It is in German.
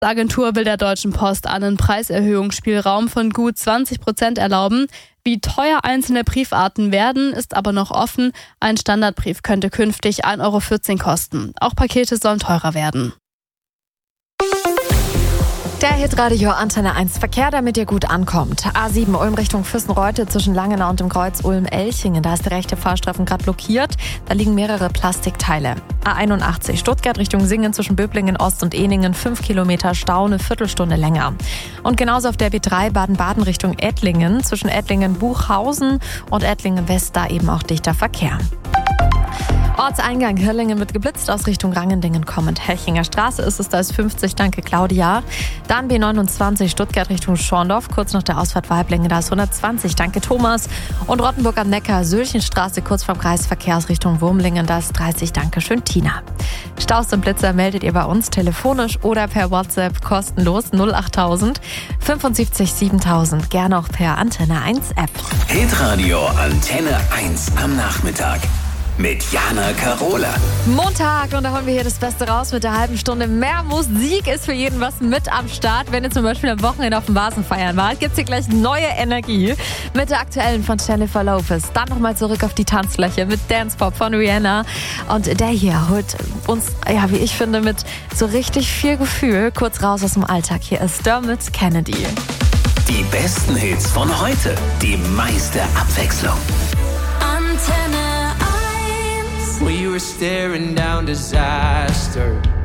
Die Agentur will der Deutschen Post einen Preiserhöhungsspielraum von gut 20% erlauben. Wie teuer einzelne Briefarten werden, ist aber noch offen. Ein Standardbrief könnte künftig 1,14 € kosten. Auch Pakete sollen teurer werden. Der Hitradio Antenne 1 Verkehr, damit ihr gut ankommt. A7 Ulm Richtung Füssenreute zwischen Langenau und dem Kreuz Ulm-Elchingen. Da ist der rechte Fahrstreifen gerade blockiert. Da liegen mehrere Plastikteile. A81 Stuttgart Richtung Singen zwischen Böblingen Ost und Ehningen. 5 Kilometer Stau, eine Viertelstunde länger. Und genauso auf der B3 Baden-Baden Richtung Ettlingen. Zwischen Ettlingen-Buchhausen und Ettlingen-West da eben auch dichter Verkehr. Ortseingang Hirlingen wird geblitzt aus Richtung Rangendingen kommend. Helchinger Straße ist es, da ist 50, danke Claudia. Dann B29 Stuttgart Richtung Schorndorf, kurz nach der Ausfahrt Weiblingen, da ist 120, danke Thomas. Und Rottenburg am Neckar, Sülchenstraße, kurz vorm Kreisverkehr aus Richtung Wurmlingen, da ist 30, danke schön Tina. Staus und Blitzer meldet ihr bei uns telefonisch oder per WhatsApp kostenlos 08000 75 7000, gerne auch per Antenne 1 App. Hitradio Antenne 1 am Nachmittag. Mit Jana Karola. Montag und da holen wir hier das Beste raus mit der halben Stunde. Mehr Musik ist für jeden was mit am Start. Wenn ihr zum Beispiel am Wochenende auf dem Vasen feiern wart, gibt's hier gleich neue Energie mit der aktuellen von Jennifer Lopez. Dann nochmal zurück auf die Tanzfläche mit Dance Pop von Rihanna. Und der hier holt uns, ja, wie ich finde, mit so richtig viel Gefühl kurz raus aus dem Alltag. Hier ist Dermot Kennedy. Die besten Hits von heute. Die meiste Abwechslung. Antenne 1. We were staring down disaster.